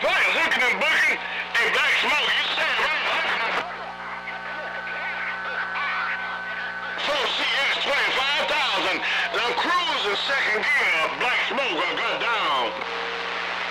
Right, hooking and booking. Hey, Black Smoke, you said right, hooking and booking. 4CS 25,000. I'm cruising second gear. Black Smoke, I got down.